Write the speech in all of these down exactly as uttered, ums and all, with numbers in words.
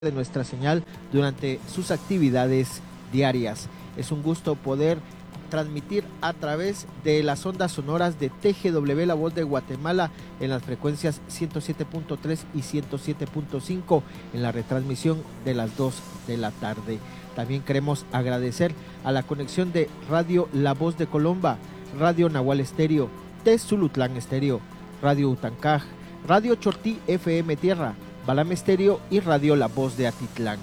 de nuestra señal durante sus actividades diarias. Es un gusto poder transmitir a través de las ondas sonoras de T G W La Voz de Guatemala en las frecuencias ciento siete punto tres y ciento siete punto cinco en la retransmisión de las dos de la tarde. También queremos agradecer a la conexión de Radio La Voz de Colomba, Radio Nahual Estéreo, Tezulutlán Estéreo, Radio Utancaj, Radio Chortí F M Tierra, Balam Estéreo y Radio La Voz de Atitlán.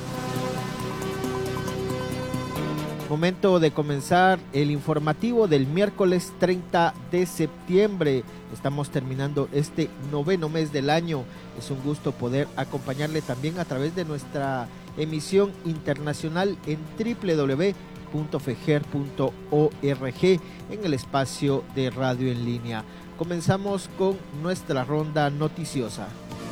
Momento de comenzar el informativo del miércoles treinta de septiembre. Estamos terminando este noveno mes del año. Es un gusto poder acompañarle también a través de nuestra emisión internacional en doble u doble u doble u punto fejer punto org en el espacio de radio en línea. Comenzamos con nuestra ronda noticiosa.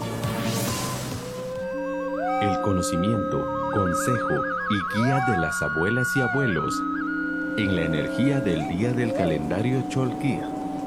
El conocimiento, consejo y guía de las abuelas y abuelos en la energía del día del calendario Cholquí.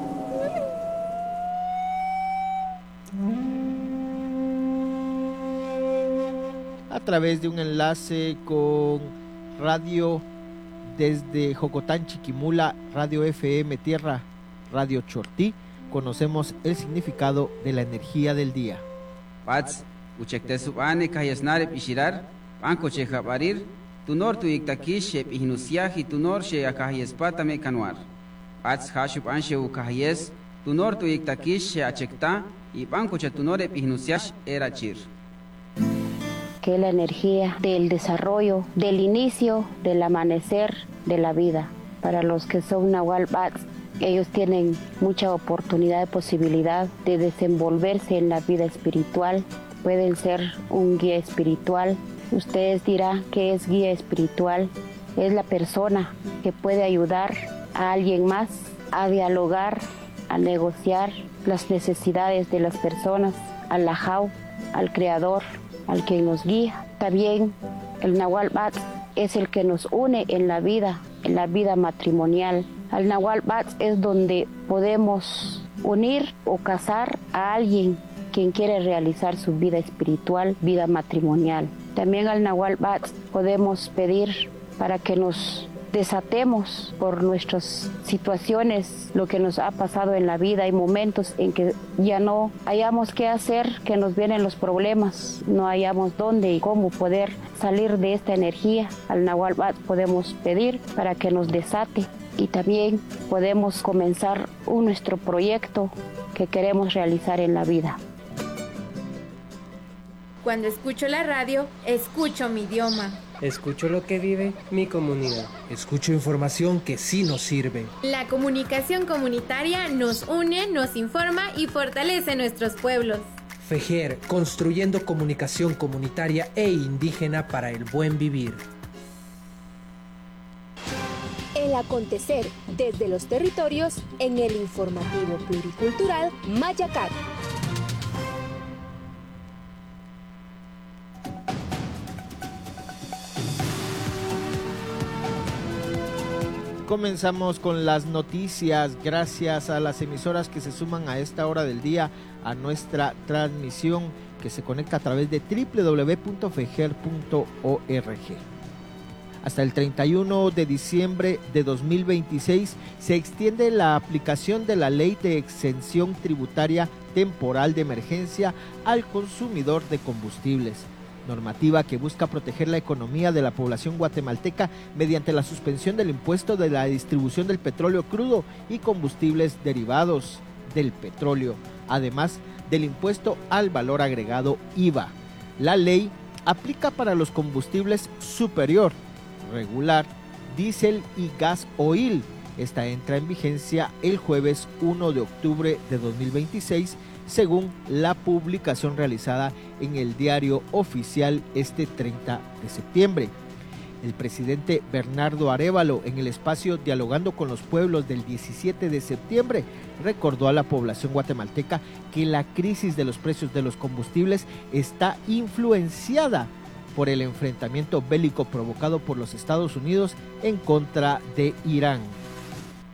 A través de un enlace con radio desde Jocotán, Chiquimula, Radio F M Tierra, Radio Chortí, conocemos el significado de la energía del día. Pats, uchekte subane kahiyasnare pishirar, banco cheja barir, tunor tu iktakish shep ihnusiaji tunor she akahiyespata me kanwar. Pats hashup anshe ukahiyes, tunor tu iktakish she achekta, y banco che tunore ihnusiash era chir. Que es la energía del desarrollo, del inicio, del amanecer de la vida. Para los que son Nahual Bats, ellos tienen mucha oportunidad de posibilidad de desenvolverse en la vida espiritual. Pueden ser un guía espiritual. Ustedes dirán que es guía espiritual. Es la persona que puede ayudar a alguien más a dialogar, a negociar las necesidades de las personas, al Lajau, al Creador, al que nos guía. También el Nahual Bats es el que nos une en la vida, en la vida matrimonial. Al Nahual Bats es donde podemos unir o casar a alguien quien quiere realizar su vida espiritual, vida matrimonial. También al Nahual Bats podemos pedir para que nos desatemos por nuestras situaciones, lo que nos ha pasado en la vida. Hay momentos en que ya no hayamos qué hacer, que nos vienen los problemas, no hayamos dónde y cómo poder salir de esta energía. Al Nahual Bats podemos pedir para que nos desate y también podemos comenzar un nuestro proyecto que queremos realizar en la vida. Cuando escucho la radio, escucho mi idioma. Escucho lo que vive mi comunidad. Escucho información que sí nos sirve. La comunicación comunitaria nos une, nos informa y fortalece nuestros pueblos. Fejer, construyendo comunicación comunitaria e indígena para el buen vivir. El acontecer desde los territorios en el informativo pluricultural Mayacat. Comenzamos con las noticias gracias a las emisoras que se suman a esta hora del día a nuestra transmisión que se conecta a través de doble u doble u doble u punto fejer punto org. Hasta el treinta y uno de diciembre de dos mil veintiséis se extiende la aplicación de la Ley de Exención Tributaria Temporal de Emergencia al consumidor de combustibles, normativa que busca proteger la economía de la población guatemalteca mediante la suspensión del impuesto de la distribución del petróleo crudo y combustibles derivados del petróleo, además del impuesto al valor agregado I V A. La ley aplica para los combustibles superior, regular, diésel y gas oil. Esta entra en vigencia el jueves primero de octubre de dos mil veintiséis, según la publicación realizada en el diario oficial este treinta de septiembre. El presidente Bernardo Arévalo, en el espacio Dialogando con los Pueblos del diecisiete de septiembre, recordó a la población guatemalteca que la crisis de los precios de los combustibles está influenciada por el enfrentamiento bélico provocado por los Estados Unidos en contra de Irán.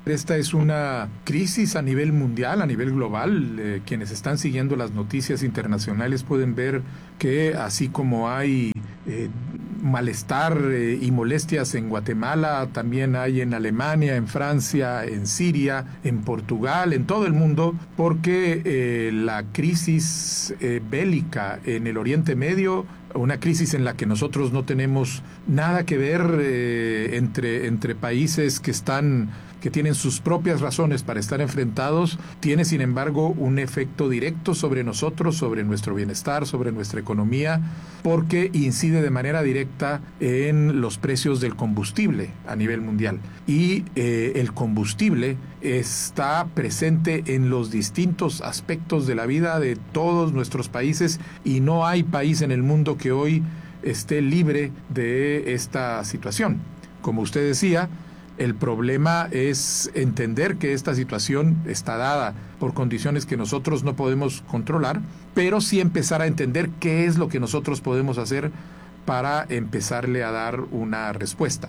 Esta es una crisis a nivel mundial, a nivel global. Eh, quienes están siguiendo las noticias internacionales pueden ver que así como hay eh, malestar eh, y molestias en Guatemala, también hay en Alemania, en Francia, en Siria, en Portugal, en todo el mundo, porque eh, la crisis eh, bélica en el Oriente Medio, una crisis en la que nosotros no tenemos nada que ver eh, entre, entre países que están que tienen sus propias razones para estar enfrentados, tiene sin embargo un efecto directo sobre nosotros, sobre nuestro bienestar, sobre nuestra economía, porque incide de manera directa en los precios del combustible a nivel mundial. Y eh, el combustible está presente en los distintos aspectos de la vida de todos nuestros países y no hay país en el mundo que hoy esté libre de esta situación. Como usted decía, el problema es entender que esta situación está dada por condiciones que nosotros no podemos controlar, pero sí empezar a entender qué es lo que nosotros podemos hacer para empezarle a dar una respuesta.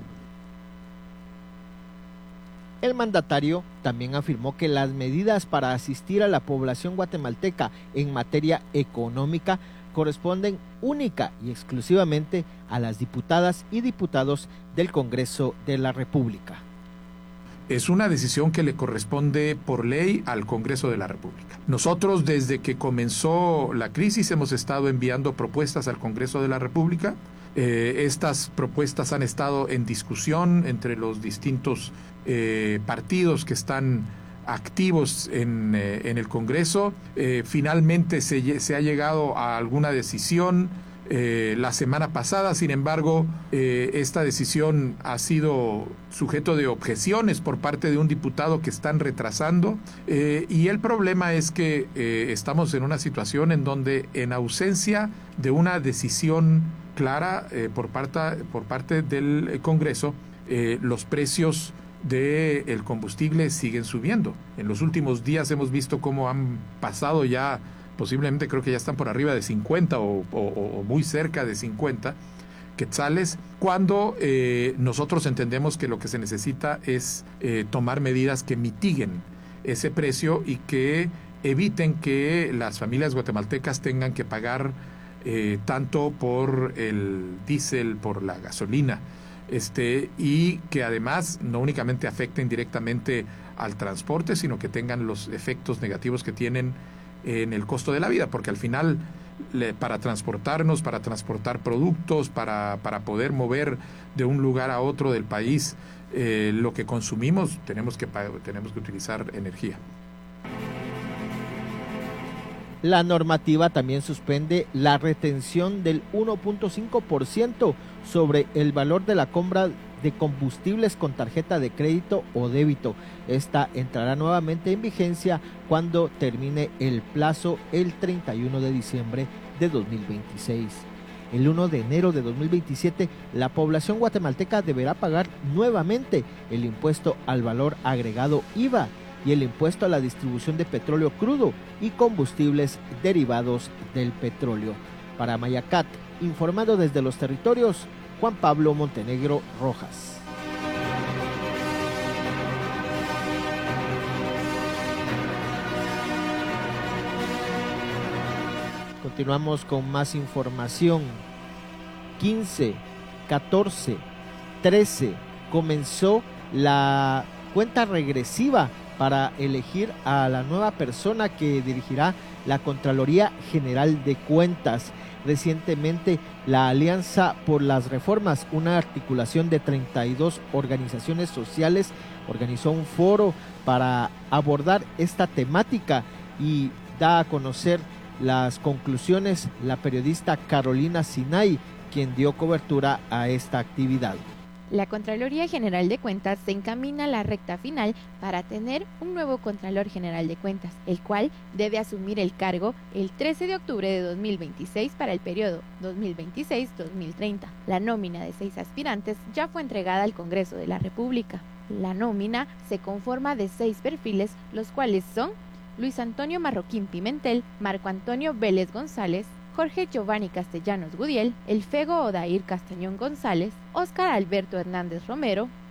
El mandatario también afirmó que las medidas para asistir a la población guatemalteca en materia económica corresponden única y exclusivamente a las diputadas y diputados del Congreso de la República. Es una decisión que le corresponde por ley al Congreso de la República. Nosotros, desde que comenzó la crisis, hemos estado enviando propuestas al Congreso de la República. Eh, estas propuestas han estado en discusión entre los distintos eh, partidos que están activos en, eh, en el Congreso. Eh, finalmente se, se ha llegado a alguna decisión eh, la semana pasada. Sin embargo, eh, esta decisión ha sido sujeto de objeciones por parte de un diputado que están retrasando eh, y el problema es que eh, estamos en una situación en donde, en ausencia de una decisión clara eh, por, parte, por parte del Congreso, eh, los precios del combustible siguen subiendo. En los últimos días hemos visto cómo han pasado ya, posiblemente creo que ya están por arriba de cincuenta o, o, o muy cerca de cincuenta quetzales, cuando eh, nosotros entendemos que lo que se necesita es eh, tomar medidas que mitiguen ese precio y que eviten que las familias guatemaltecas tengan que pagar eh, tanto por el diésel, por la gasolina, Este, y que además no únicamente afecten directamente al transporte, sino que tengan los efectos negativos que tienen en el costo de la vida, porque al final le, para transportarnos, para transportar productos, para, para poder mover de un lugar a otro del país eh, lo que consumimos, tenemos que, tenemos que utilizar energía. La normativa también suspende la retención del uno punto cinco por ciento sobre el valor de la compra de combustibles con tarjeta de crédito o débito. Esta entrará nuevamente en vigencia cuando termine el plazo el treinta y uno de diciembre de dos mil veintiséis. El uno de enero de dos mil veintisiete, la población guatemalteca deberá pagar nuevamente el impuesto al valor agregado I V A y el impuesto a la distribución de petróleo crudo y combustibles derivados del petróleo. Para Mayacat, informando desde los territorios, Juan Pablo Montenegro Rojas. Continuamos con más información. quince, catorce, trece comenzó la cuenta regresiva para elegir a la nueva persona que dirigirá la Contraloría General de Cuentas. Recientemente, la Alianza por las Reformas, una articulación de treinta y dos organizaciones sociales, organizó un foro para abordar esta temática y da a conocer las conclusiones la periodista Carolina Sinay, quien dio cobertura a esta actividad. La Contraloría General de Cuentas se encamina a la recta final para tener un nuevo Contralor General de Cuentas, el cual debe asumir el cargo el trece de octubre de dos mil veintiséis para el periodo dos mil veintiséis a dos mil treinta. La nómina de seis aspirantes ya fue entregada al Congreso de la República. La nómina se conforma de seis perfiles, los cuales son Luis Antonio Marroquín Pimentel, Marco Antonio Vélez González, Jorge Giovanni Castellanos Gudiel, Elfego Odair Castañón González, Óscar Alberto Hernández Romero,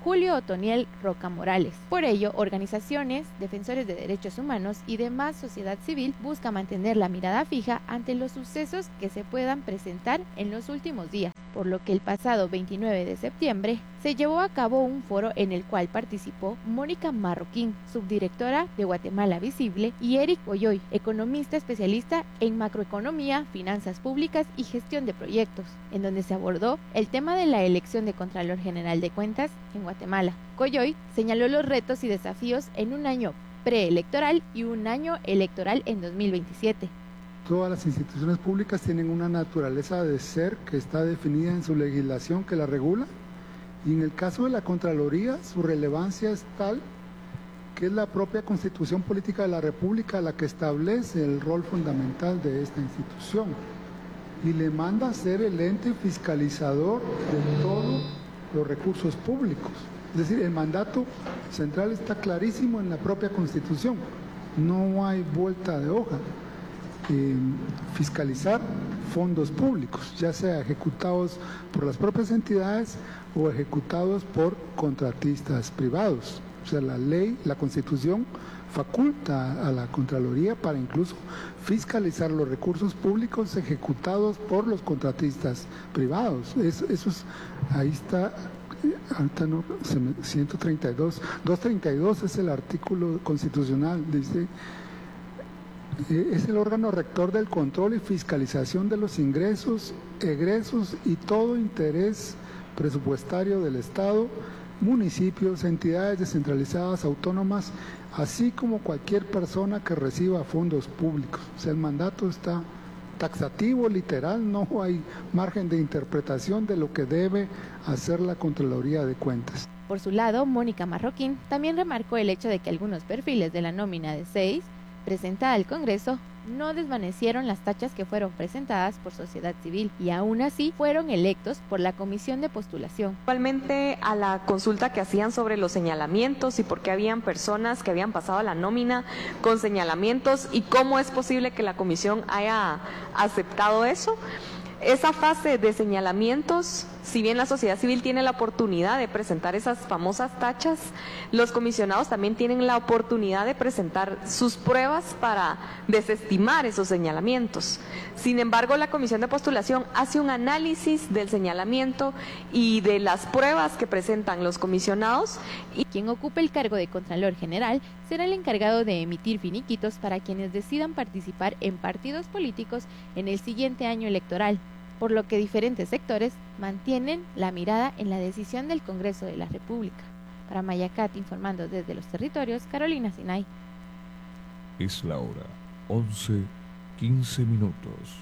Julio Otoniel Roca Morales. Por ello, organizaciones, defensores de derechos humanos y demás sociedad civil buscan mantener la mirada fija ante los sucesos que se puedan presentar en los últimos días, por lo que el pasado veintinueve de septiembre se llevó a cabo un foro en el cual participó Mónica Marroquín, subdirectora de Guatemala Visible, y Eric Oyoy, economista especialista en macroeconomía, finanzas públicas y gestión de proyectos, en donde se abordó el tema de la elección de Contralor General de Cuentas en Guatemala. Coyoy señaló los retos y desafíos en un año preelectoral y un año electoral en dos mil veintisiete. Todas las instituciones públicas tienen una naturaleza de ser que está definida en su legislación que la regula, y en el caso de la Contraloría su relevancia es tal que es la propia Constitución Política de la República la que establece el rol fundamental de esta institución y le manda a ser el ente fiscalizador de todos los recursos públicos. Es decir, el mandato central está clarísimo en la propia Constitución, no hay vuelta de hoja. Eh, fiscalizar fondos públicos, ya sea ejecutados por las propias entidades o ejecutados por contratistas privados. O sea, la ley, la Constitución faculta a la Contraloría para incluso fiscalizar los recursos públicos ejecutados por los contratistas privados. Eso, eso es, ahí está, ahorita no, ciento treinta y dos, doscientos treinta y dos es el artículo constitucional, dice, es el órgano rector del control y fiscalización de los ingresos, egresos y todo interés presupuestario del Estado, municipios, entidades descentralizadas, autónomas, así como cualquier persona que reciba fondos públicos. O sea, el mandato está taxativo, literal, no hay margen de interpretación de lo que debe hacer la Contraloría de Cuentas. Por su lado, Mónica Marroquín también remarcó el hecho de que algunos perfiles de la nómina de seis presentada al Congreso no desvanecieron las tachas que fueron presentadas por sociedad civil y aún así fueron electos por la comisión de postulación. Igualmente a la consulta que hacían sobre los señalamientos y por qué habían personas que habían pasado a la nómina con señalamientos y cómo es posible que la comisión haya aceptado eso. Esa fase de señalamientos, si bien la sociedad civil tiene la oportunidad de presentar esas famosas tachas, los comisionados también tienen la oportunidad de presentar sus pruebas para desestimar esos señalamientos. Sin embargo, la comisión de postulación hace un análisis del señalamiento y de las pruebas que presentan los comisionados. Y quien ocupe el cargo de Contralor General será el encargado de emitir finiquitos para quienes decidan participar en partidos políticos en el siguiente año electoral, por lo que diferentes sectores mantienen la mirada en la decisión del Congreso de la República. Para Mayacat, informando desde los territorios, Carolina Sinay. Es la hora, once, quince minutos.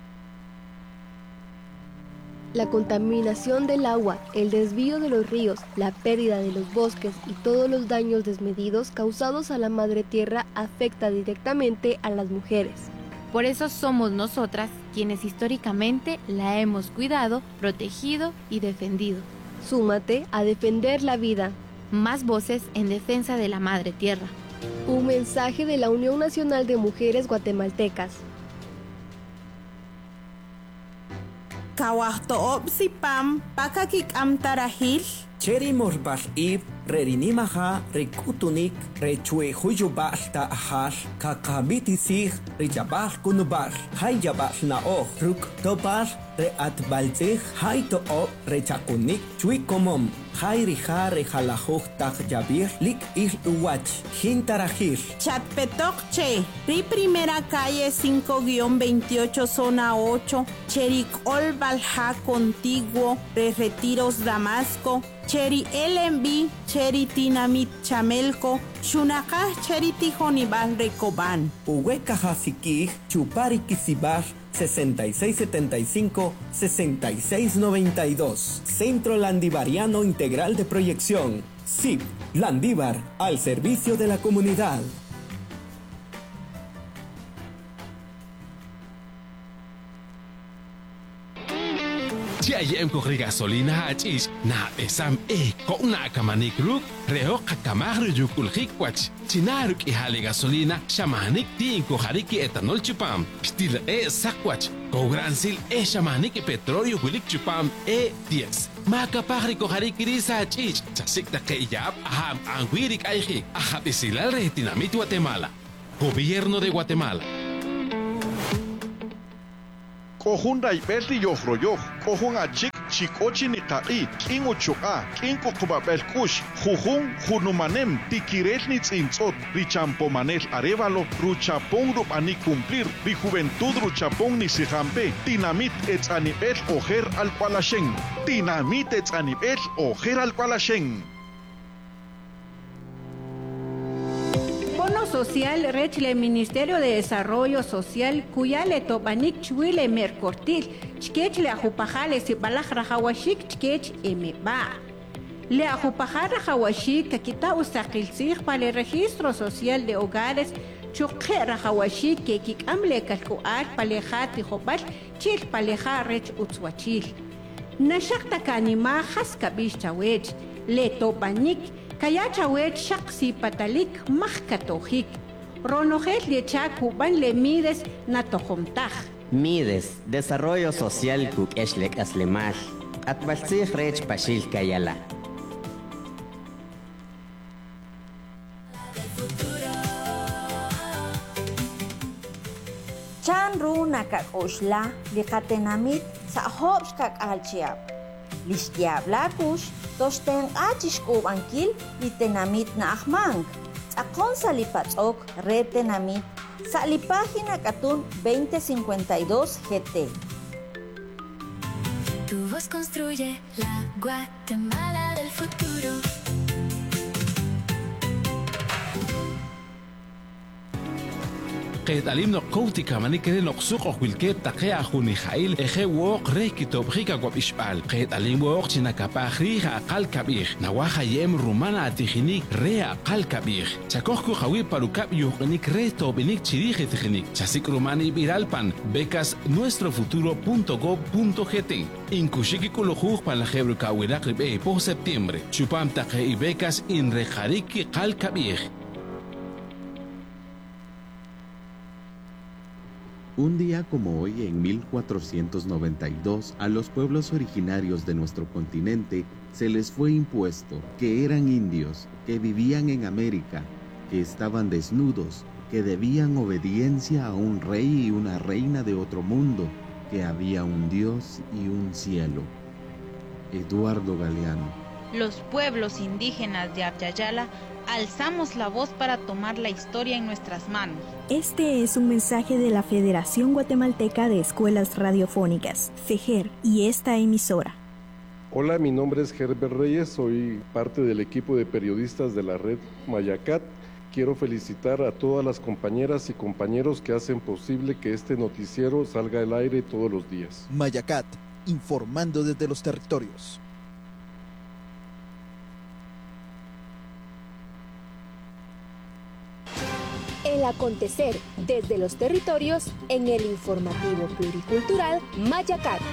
La contaminación del agua, el desvío de los ríos, la pérdida de los bosques y todos los daños desmedidos causados a la madre tierra afecta directamente a las mujeres. Por eso somos nosotras quienes históricamente la hemos cuidado, protegido y defendido. Súmate a defender la vida. Más voces en defensa de la madre tierra. Un mensaje de la Unión Nacional de Mujeres Guatemaltecas. Kawahto'ob sipam pakakik amtarahil. Cheri morbal ib, rerinimaha, rekutunik, rechue huyubal ta'ahal, kakabitisig, rijabal kunubal, hayabal naoh, ruk tobal, reatbalzig, hayto'ob, rechakunik, chuikomom, hayrija rejalajuj tajyabir, lik il uwach, jintarajir. Chatpetokche, Ri Primera Calle cinco guión veintiocho, zona ocho, Cherik Olbalja Contiguo, Re Retiros Damasco, Cheri L M B, Cheri Tinamit Chamelco, Shunaka Cheri Tijonibal Recoban. Uhueca Hasiki, Chupari Kisibar, sesenta y seis setenta y cinco, sesenta y seis noventa y dos. Centro Landivariano Integral de Proyección. S I P, Landívar, al servicio de la comunidad. Chi ayem kokri gasolina hachis na esam e ko na kamanik ruk reo kakamagru yukul hikwach. Chinaruk ihali gasolina shamanik tin ko hariki etanol chupam. Stil e sakwach. Ko gransil e shamanik petróleo hulik chupam e diez. Maka pagri ko hariki risa hachis. Chasik na kayap aham angwirik ayhik. Ahap isilal retinamit Guatemala. Gobierno de Guatemala. Kohun raibel yofroyof, kohun achik chikochi ni kai, king uchuka, king kokubabel kush, jujun junumanem, tikirel ni tzintzot, richampomanel arevalo, ruchapong rupani cumplir, ri juventud ruchapong ni sijampe, dinamit etzanibel ojer al kualashen, dinamit etzanibel ojer al kualashen. Bono Social Rechle Ministerio de Desarrollo Social Cuyale Tobanik Chuile Mercortil Chkech le ajupajale si balaj rajawashik chkech emeba le ajupajar rajawashik kakita usaqilsig para el registro social de hogares chukje rajawashik que kikamle kalkual palejati jopal chil paleja rech utzwachil nashakta kanima haskabish chawech le tobanik Kayachawet shaksi patalik mahkatojik. Ronojel liechak kuban le mides natojomtaj. Mides, desarrollo social kuk eshlek aslemal. Atbalsig rech pashil kayala. Chan runa kak oshla likatenamit sa hobs kak alchiab. Listiab lakush tosten achishkub ankil litenamit na ahmang. Akon sa lipatzok retenamit sa lipahina katun veinte cincuenta y dos G T. Tu voz construye la Guatemala del futuro. قيد عليم نقوتي كمان كده نقصق والكيب تقيا خوني خايل اخي ووق ريكي توبخيكا قوب إشبال قيد عليم ووق تينا كباخريها قال كبيخ نواخا يم رومانا تخينيك ريا قال كبيخ تاكوخكو خوي باروكاب يوغنيك ري توبينيك تشيريخي تخينيك تاسيك روماني بيرالبان becas nuestro futuro punto gob punto g t Inkushiki kulujuj pan la jebru kawirak ribe po septiembre chupam taqe y becas in rejariki qal kabij. Un día como hoy, en mil cuatrocientos noventa y dos, a los pueblos originarios de nuestro continente se les fue impuesto que eran indios, que vivían en América, que estaban desnudos, que debían obediencia a un rey y una reina de otro mundo, que había un Dios y un cielo. Eduardo Galeano. Los pueblos indígenas de Abyayala alzamos la voz para tomar la historia en nuestras manos. Este es un mensaje de la Federación Guatemalteca de Escuelas Radiofónicas, FEGER, y esta emisora. Hola, mi nombre es Herbert Reyes, soy parte del equipo de periodistas de la red Mayacat. Quiero felicitar a todas las compañeras y compañeros que hacen posible que este noticiero salga al aire todos los días. Mayacat, informando desde los territorios. El acontecer desde los territorios en el informativo pluricultural Mayacat.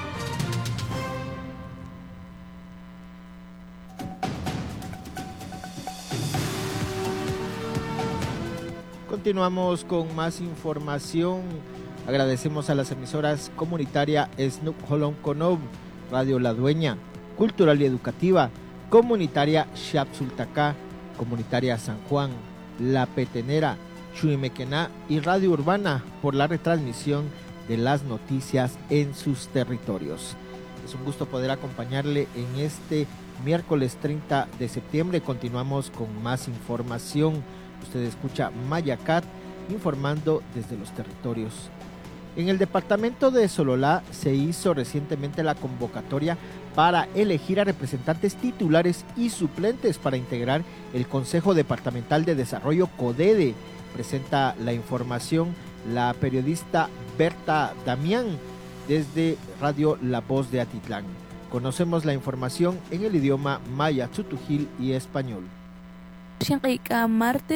Continuamos con más información. Agradecemos a las emisoras comunitaria Snup Holon Konov, Radio La Dueña, Cultural y Educativa, Comunitaria Xapsultacá, Comunitaria San Juan, La Petenera, Chuimequená y Radio Urbana por la retransmisión de las noticias en sus territorios. Es un gusto poder acompañarle en este miércoles treinta de septiembre. Continuamos con más información. Usted escucha Mayacat informando desde los territorios. En el departamento de Sololá se hizo recientemente la convocatoria para elegir a representantes titulares y suplentes para integrar el Consejo Departamental de Desarrollo CODEDE. Presenta la información la periodista Berta Damián desde Radio La Voz de Atitlán. Conocemos la información en el idioma maya, tzutujil y español. Martes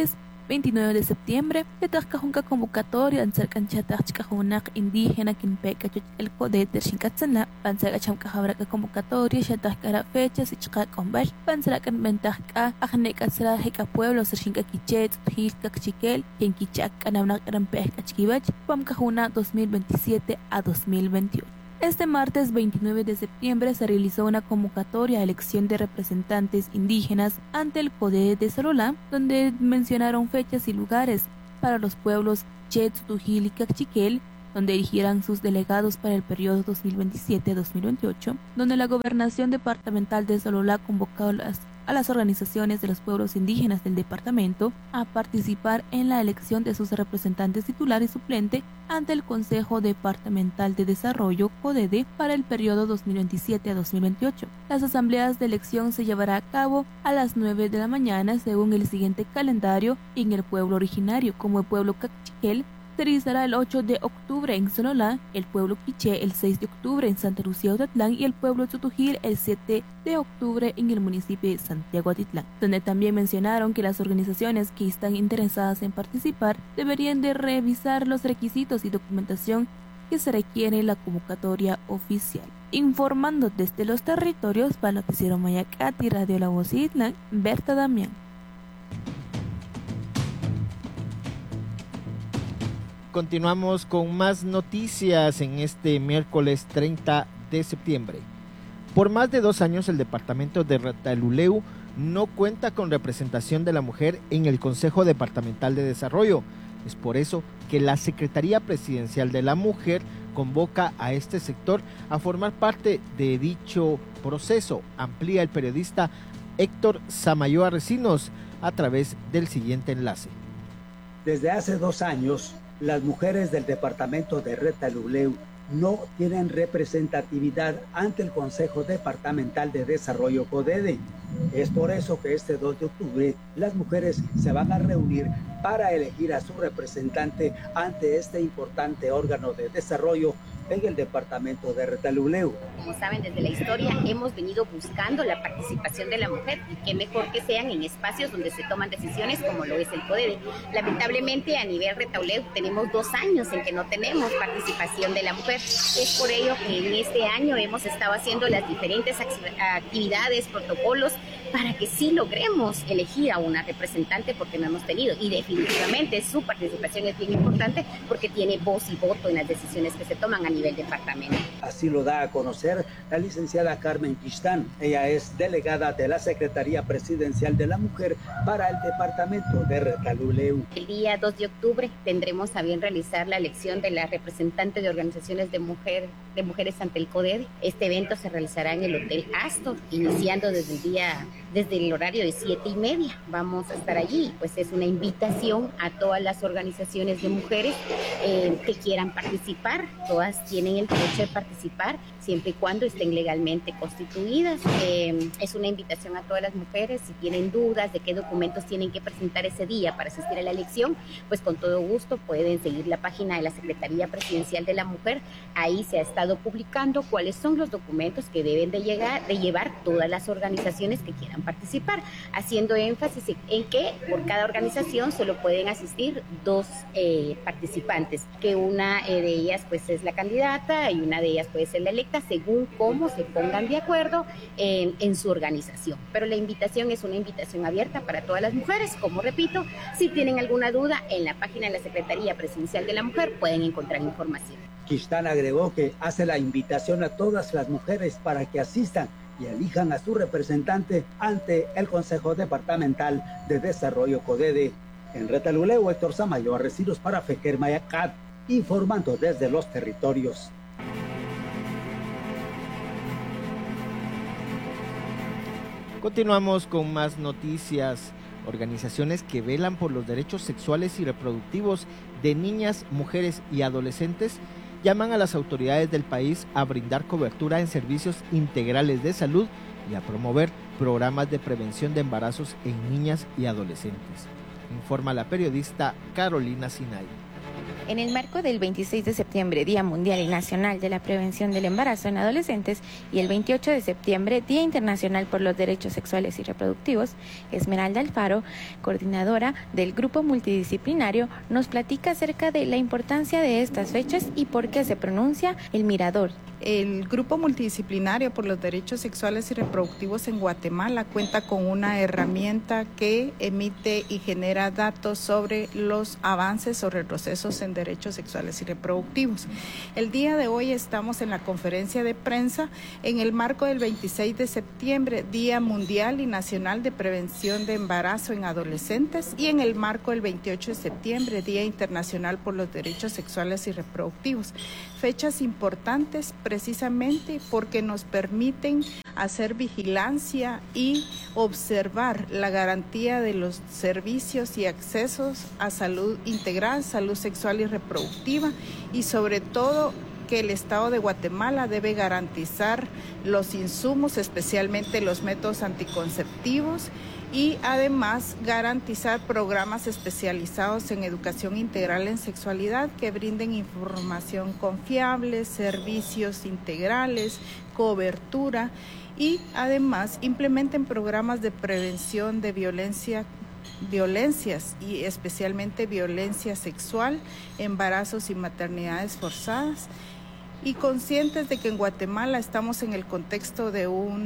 veintinueve de septiembre, Letajkajunka convocatoria en Cercanchatajkajunak indígena Kinpekachut el Codet de Shinkatzanla, Pansagachamkajabraka convocatoria, Shatajkara fechas y Chkakombal, Pansarakan Ventajka, Ajnekatzra Heka Pueblo, Sershinkakichet, Hilkakchikel, Kenkichak, Anamnak Rampejkachkibach, Pamkajuna dos mil veintisiete a dos mil veintiocho. Este martes veintinueve de septiembre se realizó una convocatoria a elección de representantes indígenas ante el Códice de Salolá, donde mencionaron fechas y lugares para los pueblos Chet, Tujil y Cachiquel, donde eligieran sus delegados para el periodo dos mil veintisiete a dos mil veintiocho, donde la Gobernación Departamental de Salolá convocó a las, a las organizaciones de los pueblos indígenas del departamento a participar en la elección de sus representantes titular y suplente ante el Consejo Departamental de Desarrollo, CODEDE, para el periodo dos mil veintisiete a dos mil veintiocho. Las asambleas de elección se llevará a cabo a las nueve de la mañana según el siguiente calendario en el pueblo originario, como el pueblo Cachiquel se realizará el ocho de octubre en Sololá, el pueblo Quiché el seis de octubre en Santa Lucía Otatlán y el pueblo Chutujil el siete de octubre en el municipio de Santiago Atitlán, donde también mencionaron que las organizaciones que están interesadas en participar deberían de revisar los requisitos y documentación que se requiere en la convocatoria oficial. Informando desde los territorios para el noticiero Mayacat y Radio La Voz Itlán, Berta Damián. Continuamos con más noticias en este miércoles treinta de septiembre. Por más de dos años el departamento de Retaluleu no cuenta con representación de la mujer en el Consejo Departamental de Desarrollo. Es por eso que la Secretaría Presidencial de la Mujer convoca a este sector a formar parte de dicho proceso, amplía el periodista Héctor Samayoa Recinos a través del siguiente enlace. Desde hace dos años, las mujeres del departamento de Retaluleu no tienen representatividad ante el Consejo Departamental de Desarrollo CODEDE. Es por eso que este dos de octubre las mujeres se van a reunir para elegir a su representante ante este importante órgano de desarrollo en el departamento de Retaluleu. Como saben, desde la historia hemos venido buscando la participación de la mujer y qué mejor que sean en espacios donde se toman decisiones como lo es el CODEDE. Lamentablemente a nivel Retaluleu tenemos dos años en que no tenemos participación de la mujer. Es por ello que en este año hemos estado haciendo las diferentes actividades, protocolos para que sí logremos elegir a una representante porque no hemos tenido, y definitivamente su participación es bien importante porque tiene voz y voto en las decisiones que se toman a nivel departamento. Así lo da a conocer la licenciada Carmen Quistán. Ella es delegada de la Secretaría Presidencial de la Mujer para el departamento de Retaluleu. El día dos de octubre tendremos a bien realizar la elección de la representante de organizaciones de, mujer, de mujeres ante el CODEDE. Este evento se realizará en el Hotel Astor, iniciando desde el día desde el horario de siete y media. Vamos a estar allí, pues es una invitación a todas las organizaciones de mujeres eh, que quieran participar. Todas tienen el derecho de participar siempre y cuando estén legalmente constituidas. Eh, es una invitación a todas las mujeres. Si tienen dudas de qué documentos tienen que presentar ese día para asistir a la elección, pues con todo gusto pueden seguir la página de la Secretaría Presidencial de la Mujer. Ahí se ha estado publicando cuáles son los documentos que deben de, llegar, de llevar todas las organizaciones que quieran participar, haciendo énfasis en que por cada organización solo pueden asistir dos eh, participantes, que una eh, de ellas pues es la candidata y una de ellas puede ser la electa según cómo se pongan de acuerdo en, en su organización. Pero la invitación es una invitación abierta para todas las mujeres. Como repito, si tienen alguna duda, en la página de la Secretaría Presidencial de la Mujer pueden encontrar información. Quistán agregó que hace la invitación a todas las mujeres para que asistan y elijan a su representante ante el Consejo Departamental de Desarrollo CODEDE. En Retaluleu, Héctor Samayoa Recinos para Fejer Mayacat, informando desde los territorios. Continuamos con más noticias. Organizaciones que velan por los derechos sexuales y reproductivos de niñas, mujeres y adolescentes llaman a las autoridades del país a brindar cobertura en servicios integrales de salud y a promover programas de prevención de embarazos en niñas y adolescentes, informa la periodista Carolina Sinay. En el marco del veintiséis de septiembre, Día Mundial y Nacional de la Prevención del Embarazo en Adolescentes, y el veintiocho de septiembre, Día Internacional por los Derechos Sexuales y Reproductivos, Esmeralda Alfaro, coordinadora del Grupo Multidisciplinario, nos platica acerca de la importancia de estas fechas y por qué se pronuncia el Mirador. El Grupo Multidisciplinario por los Derechos Sexuales y Reproductivos en Guatemala cuenta con una herramienta que emite y genera datos sobre los avances o retrocesos en derechos sexuales y reproductivos. El día de hoy estamos en la conferencia de prensa en el marco del veintiséis de septiembre, Día Mundial y Nacional de Prevención de Embarazo en Adolescentes, y en el marco del veintiocho de septiembre, Día Internacional por los Derechos Sexuales y Reproductivos. Fechas importantes precisamente porque nos permiten hacer vigilancia y observar la garantía de los servicios y accesos a salud integral, salud sexual y reproductiva, y sobre todo que el Estado de Guatemala debe garantizar los insumos, especialmente los métodos anticonceptivos, y además garantizar programas especializados en educación integral en sexualidad que brinden información confiable, servicios integrales, cobertura, y además implementen programas de prevención de violencia violencias y especialmente violencia sexual, embarazos y maternidades forzadas, y conscientes de que en Guatemala estamos en el contexto de un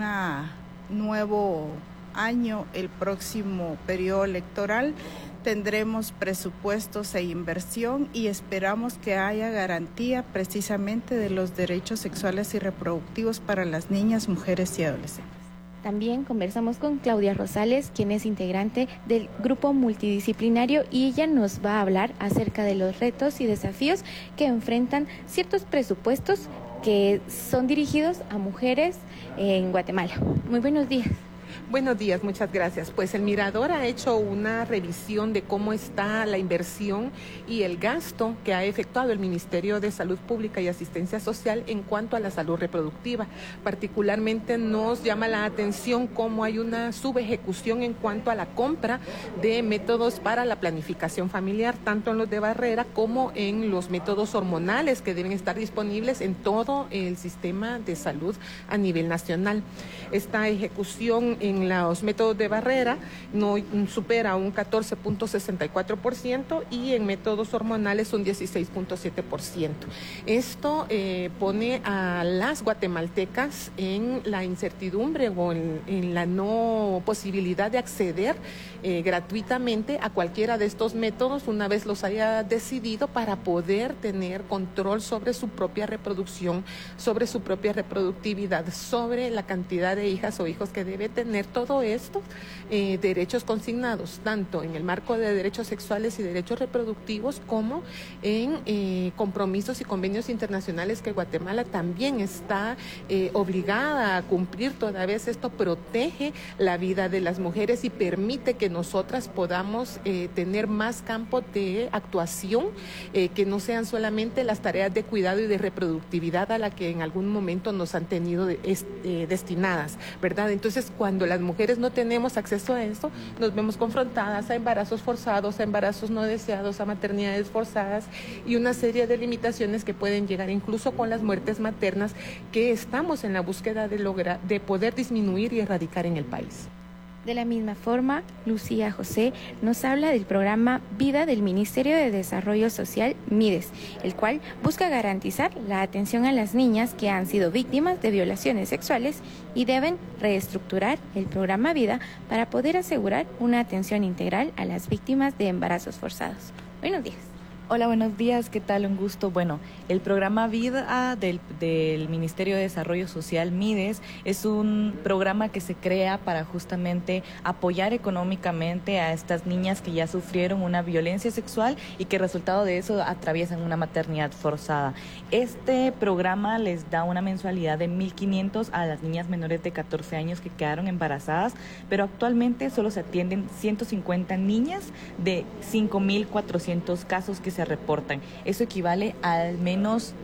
nuevo año, el próximo periodo electoral, tendremos presupuestos e inversión y esperamos que haya garantía precisamente de los derechos sexuales y reproductivos para las niñas, mujeres y adolescentes. También conversamos con Claudia Rosales, quien es integrante del Grupo Multidisciplinario, y ella nos va a hablar acerca de los retos y desafíos que enfrentan ciertos presupuestos que son dirigidos a mujeres en Guatemala. Muy buenos días. Buenos días, muchas gracias. Pues el Mirador ha hecho una revisión de cómo está la inversión y el gasto que ha efectuado el Ministerio de Salud Pública y Asistencia Social en cuanto a la salud reproductiva. Particularmente nos llama la atención cómo hay una subejecución en cuanto a la compra de métodos para la planificación familiar, tanto en los de barrera como en los métodos hormonales que deben estar disponibles en todo el sistema de salud a nivel nacional. Esta ejecución en los métodos de barrera no supera un catorce punto sesenta y cuatro por ciento y en métodos hormonales un dieciséis punto siete por ciento. Esto eh, pone a las guatemaltecas en la incertidumbre o en, en la no posibilidad de acceder eh, gratuitamente a cualquiera de estos métodos una vez los haya decidido, para poder tener control sobre su propia reproducción, sobre su propia reproductividad, sobre la cantidad de hijas o hijos que debe tener. Todo esto, eh, derechos consignados, tanto en el marco de derechos sexuales y derechos reproductivos, como en eh, compromisos y convenios internacionales que Guatemala también está eh, obligada a cumplir. Toda vez esto protege la vida de las mujeres y permite que nosotras podamos eh, tener más campo de actuación, eh, que no sean solamente las tareas de cuidado y de reproductividad a la que en algún momento nos han tenido de, eh, destinadas, ¿verdad? Entonces, cuando las mujeres no tenemos acceso a esto, nos vemos confrontadas a embarazos forzados, a embarazos no deseados, a maternidades forzadas y una serie de limitaciones que pueden llegar incluso con las muertes maternas, que estamos en la búsqueda de lograr, de poder disminuir y erradicar en el país. De la misma forma, Lucía José nos habla del programa Vida del Ministerio de Desarrollo Social, MIDES, el cual busca garantizar la atención a las niñas que han sido víctimas de violaciones sexuales y deben reestructurar el programa Vida para poder asegurar una atención integral a las víctimas de embarazos forzados. Buenos días. Hola, buenos días, ¿qué tal? Un gusto. Bueno, el programa Vida del, del Ministerio de Desarrollo Social, MIDES, es un programa que se crea para justamente apoyar económicamente a estas niñas que ya sufrieron una violencia sexual y que resultado de eso atraviesan una maternidad forzada. Este programa les da una mensualidad de mil quinientos a las niñas menores de catorce años que quedaron embarazadas, pero actualmente solo se atienden ciento cincuenta niñas de cinco mil cuatrocientos casos que se reportan. Eso equivale a al menos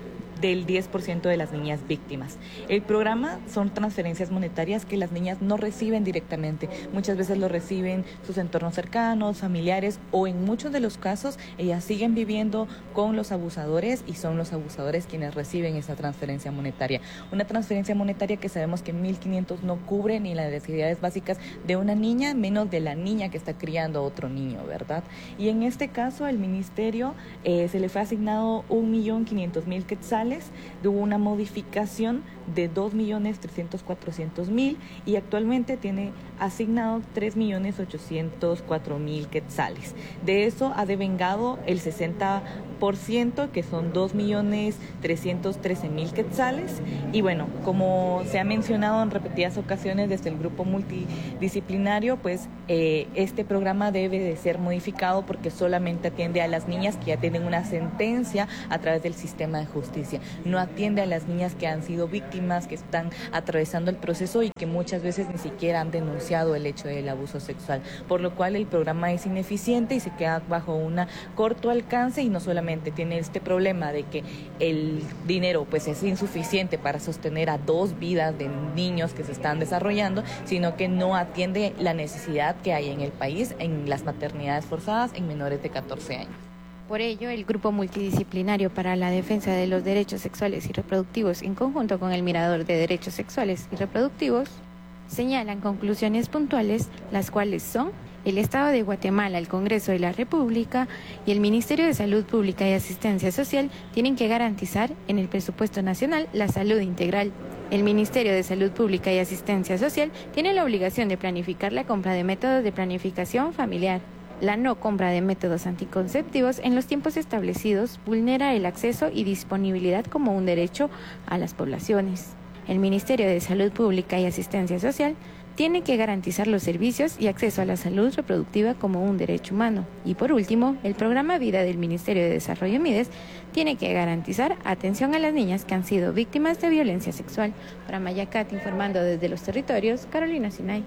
del diez por ciento de las niñas víctimas. El programa son transferencias monetarias que las niñas no reciben directamente. Muchas veces lo reciben sus entornos cercanos, familiares, o en muchos de los casos ellas siguen viviendo con los abusadores y son los abusadores quienes reciben esa transferencia monetaria. Una transferencia monetaria que sabemos que mil quinientos no cubre ni las necesidades básicas de una niña, menos de la niña que está criando a otro niño, ¿verdad? Y en este caso al ministerio eh, se le fue asignado un millón quinientos mil quetzales, de una modificación de dos millones trescientos cuatrocientos mil y actualmente tiene asignado tres millones ochocientos cuatro mil quetzales. De eso ha devengado el sesenta por ciento, que son dos millones trescientos trece mil quetzales. Y bueno, como se ha mencionado en repetidas ocasiones desde el grupo multidisciplinario, pues eh, este programa debe de ser modificado porque solamente atiende a las niñas que ya tienen una sentencia a través del sistema de justicia. No atiende a las niñas que han sido víctimas, que están atravesando el proceso y que muchas veces ni siquiera han denunciado el hecho del abuso sexual, por lo cual el programa es ineficiente y se queda bajo un corto alcance, y no solamente tiene este problema de que el dinero pues es insuficiente para sostener a dos vidas de niños que se están desarrollando, sino que no atiende la necesidad que hay en el país en las maternidades forzadas en menores de catorce años. Por ello, el Grupo Multidisciplinario para la Defensa de los Derechos Sexuales y Reproductivos, en conjunto con el Mirador de Derechos Sexuales y Reproductivos, señalan conclusiones puntuales, las cuales son: el Estado de Guatemala, el Congreso de la República y el Ministerio de Salud Pública y Asistencia Social tienen que garantizar en el presupuesto nacional la salud integral. El Ministerio de Salud Pública y Asistencia Social tiene la obligación de planificar la compra de métodos de planificación familiar. La no compra de métodos anticonceptivos en los tiempos establecidos vulnera el acceso y disponibilidad como un derecho a las poblaciones. El Ministerio de Salud Pública y Asistencia Social tiene que garantizar los servicios y acceso a la salud reproductiva como un derecho humano. Y por último, el programa Vida del Ministerio de Desarrollo Mides tiene que garantizar atención a las niñas que han sido víctimas de violencia sexual. Para Mayacat, informando desde los territorios, Carolina Sinay.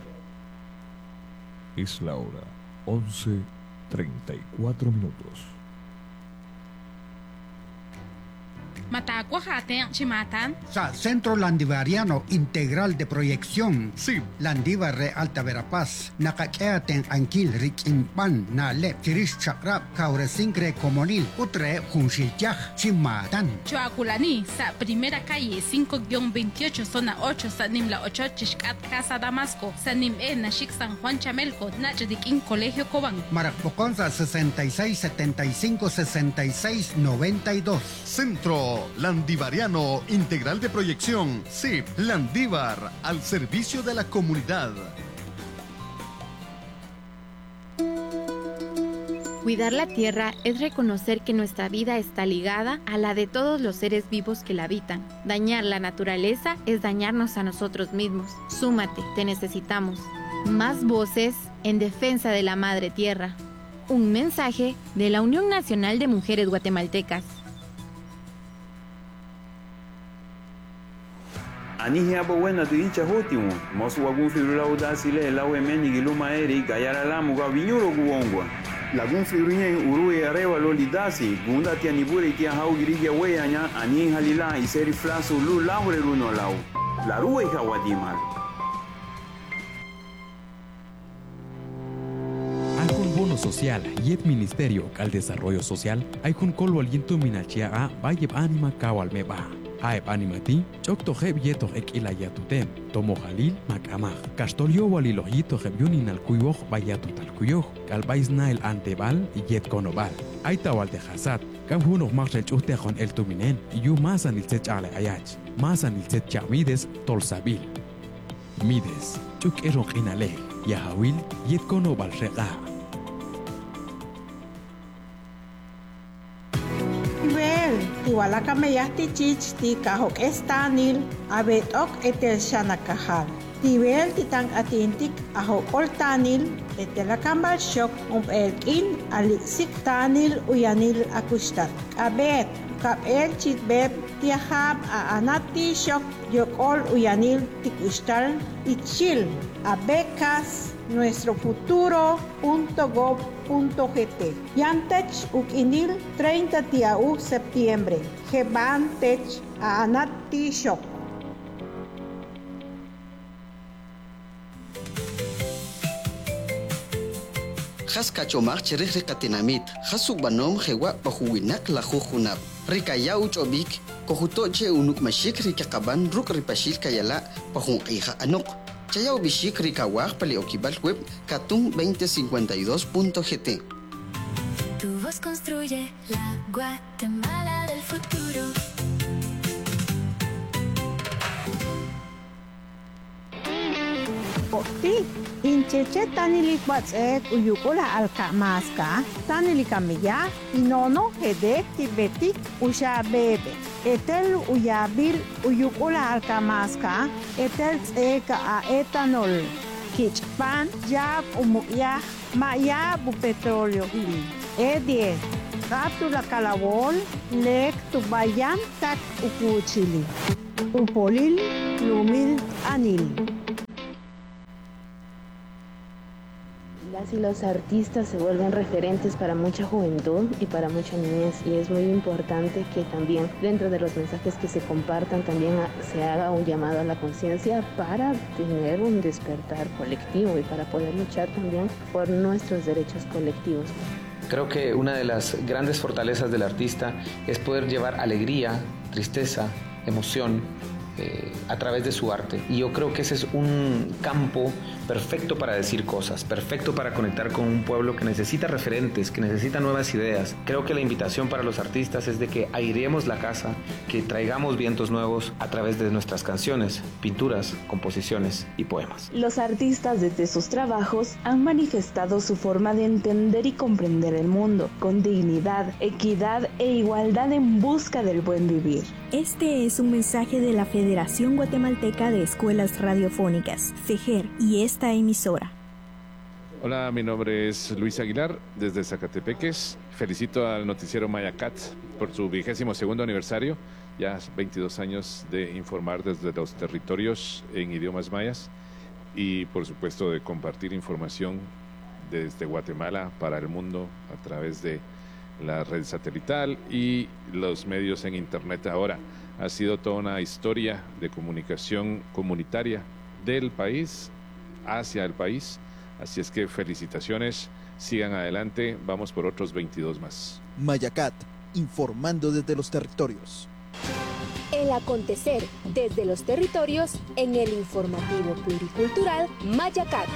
Es la hora once treinta y cuatro minutos. Sa Centro Landivariano Integral de Proyección, sí. Landivar de Alta Verapaz, Nakakeaten Anquil Richimpan, Nale, Tiris Chakrap, Kauresincre Comonil, Utre, Junshilchaj, Chimatan. Choaculani, sa primera calle cinco veintiocho, zona ocho, Sanim La ocho, Chishkat, Casa Damasco, Sanim E, Nashik San Juan Chamelco, Nachdikin, Colegio Cobán. Marapoconza sesenta y seis setenta y cinco sesenta y seis noventa y dos. Centro Landivariano Integral de Proyección, C I P, Landívar, al servicio de la comunidad. Cuidar la tierra es reconocer que nuestra vida está ligada a la de todos los seres vivos que la habitan. Dañar la naturaleza es dañarnos a nosotros mismos. Súmate, te necesitamos. Más voces en defensa de la madre tierra. Un mensaje de la Unión Nacional de Mujeres Guatemaltecas. Ani habo buena tu dicha hotimo, mos wagun fibrula da sile la wemeni giluma eri gayara la muga vinyuro guongwa. Lagun fibrunya urue areva lolidasi, gunda tia nibure tia hau girija weyanya ani halila iseri flasu lu laure runo lau. La rue hawadimal. Alcun bono social y el Ministerio al Desarrollo Social hay con colvo aliento minachia a vayeb anima kawal meba. Aeb animati, chokto heb yeto ek ilayatutem, tomo halil makamaj, castolio walilojito heb yunin al cuyoj bayatu tal cuyoj, calbais nael antebal y yet conobal. Aita wal de hasat, cam hunoj marchel chuste con el tuminen, y yu masan il sech ale ayach, masan il sech chamides tolsabil. Mides, chuk erok inale, yahawil yet conobal rega. Tiwala kameyahti chich ti kahok estanil abet ok etel shanakahal. Tiwel titang atintik ahok oltanil etela kambal shok um elkin aliksik tanil uyanil akustat. Abet kap el chitbeb tiahab a anati shok yokol uyanil tikustal ichil. Abecas nuestro futuro punto gov punto gt. Yantech ukinil treinta de septiembre. Geban tech aanati shok. Khas kachomar cherih rikatinamit, khasuk banom hewa pahuwinak lahujunap. Rikaya uchobik, kohutoche unuk mashik rikakaban ruk ripashil kayala pahung iha anok. Chayao bishik rikawak pali okibal web katung veinte cincuenta y dos punto g t. Tu voz construye la Guatemala del futuro. Ti incheche tanilik batzek uyukula alkamaska tanilik amiya inono hedek tibetik usha bebe etel uyabil uyukula alkamaska etel tzeka a etanol kichpan yab umukya maya bu petróleo e diez Kaptu la calabol lek tu bayan tak ukuchili upolil lumil anil. Las y los artistas se vuelven referentes para mucha juventud y para mucha niñez, y es muy importante que también dentro de los mensajes que se compartan también se haga un llamado a la conciencia para tener un despertar colectivo y para poder luchar también por nuestros derechos colectivos. Creo que una de las grandes fortalezas del artista es poder llevar alegría, tristeza, emoción, Eh, a través de su arte, y yo creo que ese es un campo perfecto para decir cosas, perfecto para conectar con un pueblo que necesita referentes, que necesita nuevas ideas. Creo que la invitación para los artistas es de que airemos la casa, que traigamos vientos nuevos a través de nuestras canciones, pinturas, composiciones y poemas. Los artistas desde sus trabajos han manifestado su forma de entender y comprender el mundo, con dignidad, equidad e igualdad en busca del buen vivir. Este es un mensaje de la Federación Guatemalteca de Escuelas Radiofónicas, FEGER, y esta emisora. Hola, mi nombre es Luis Aguilar, desde Zacatepeques. Felicito al noticiero Mayacat por su vigésimo segundo aniversario, ya veintidós años de informar desde los territorios en idiomas mayas y, por supuesto, de compartir información desde Guatemala para el mundo a través de la red satelital y los medios en internet ahora. Ha sido toda una historia de comunicación comunitaria del país hacia el país, así es que felicitaciones, sigan adelante, vamos por otros veintidós más. Mayacat, informando desde los territorios. El acontecer desde los territorios en el informativo pluricultural Mayacat.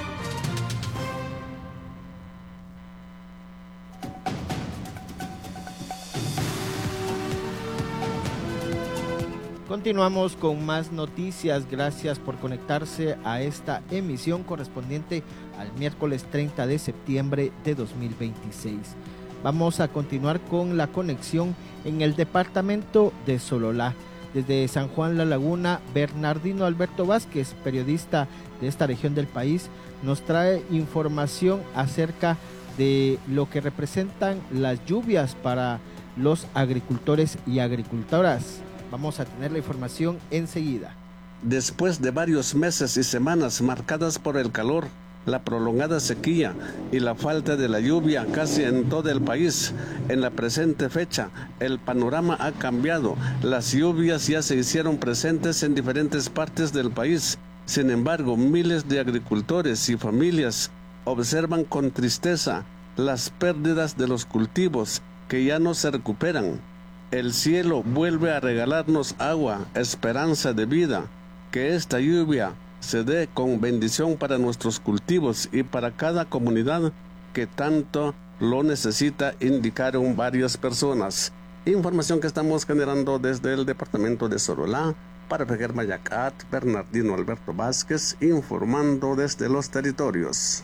Continuamos con más noticias. Gracias por conectarse a esta emisión correspondiente al miércoles treinta de septiembre de dos mil veintiséis. Vamos a continuar con la conexión en el departamento de Sololá. Desde San Juan La Laguna, Bernardino Alberto Vázquez, periodista de esta región del país, nos trae información acerca de lo que representan las lluvias para los agricultores y agricultoras. Vamos a tener la información enseguida. Después de varios meses y semanas marcadas por el calor, la prolongada sequía y la falta de la lluvia casi en todo el país, en la presente fecha, el panorama ha cambiado. Las lluvias ya se hicieron presentes en diferentes partes del país. Sin embargo, miles de agricultores y familias observan con tristeza las pérdidas de los cultivos que ya no se recuperan. El cielo vuelve a regalarnos agua, esperanza de vida. Que esta lluvia se dé con bendición para nuestros cultivos y para cada comunidad que tanto lo necesita, indicaron varias personas. Información que estamos generando desde el departamento de Sololá para FEGER Mayacat, Bernardino Alberto Vázquez, informando desde los territorios.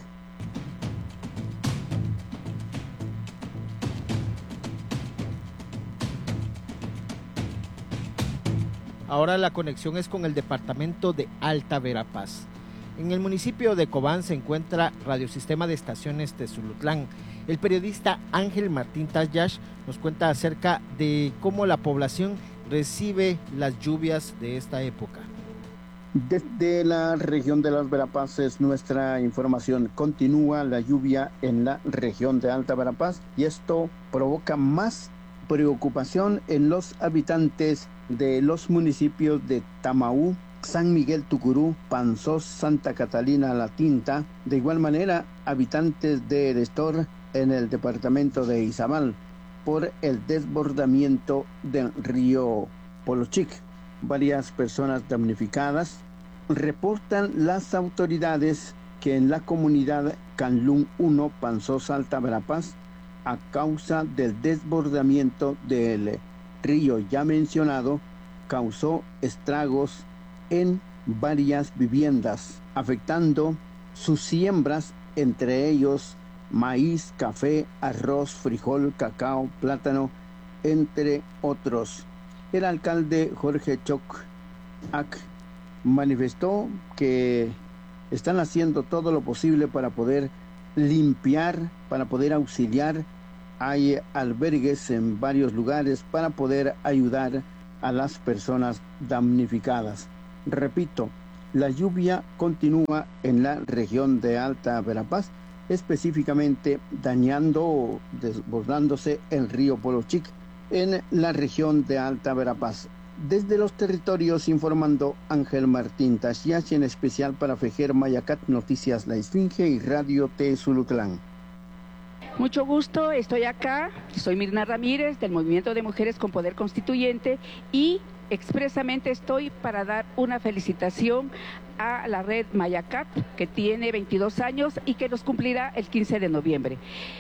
Ahora la conexión es con el departamento de Alta Verapaz. En el municipio de Cobán se encuentra Radiosistema de Estaciones Tezulutlán. El periodista Ángel Martín Tayash nos cuenta acerca de cómo la población recibe las lluvias de esta época. Desde la región de las Verapaces, nuestra información continúa la lluvia en la región de Alta Verapaz y esto provoca más preocupación en los habitantes de los municipios de Tamaú, San Miguel Tucurú, Panzós, Santa Catalina La Tinta, de igual manera habitantes de Erestor en el departamento de Izabal, por el desbordamiento del río Polochic. Varias personas damnificadas. Reportan las autoridades que en la comunidad Canlún uno, Panzós, Alta Verapaz, a causa del desbordamiento del río ya mencionado, causó estragos en varias viviendas, afectando sus siembras, entre ellos maíz, café, arroz, frijol, cacao, plátano, entre otros. El alcalde Jorge Choc Ac manifestó que están haciendo todo lo posible para poder limpiar, para poder auxiliar. Hay albergues en varios lugares para poder ayudar a las personas damnificadas. Repito, la lluvia continúa en la región de Alta Verapaz, específicamente dañando o desbordándose el río Polochic en la región de Alta Verapaz. Desde los territorios informando Ángel Martín Tashiachi, en especial para Fejer Mayacat, Noticias La Esfinge y Radio T Zulutlán. Mucho gusto, estoy acá, soy Mirna Ramírez del Movimiento de Mujeres con Poder Constituyente y expresamente estoy para dar una felicitación a la red Mayacat, que tiene veintidós años y que nos cumplirá el quince de noviembre.